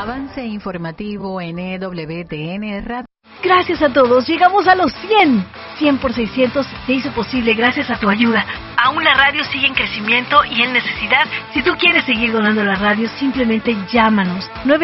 Avance informativo en EWTN Radio. Gracias a todos, llegamos a los 100. 100 por 600 se hizo posible gracias a tu ayuda. Aún la radio sigue en crecimiento y en necesidad. Si tú quieres seguir donando la radio, simplemente llámanos.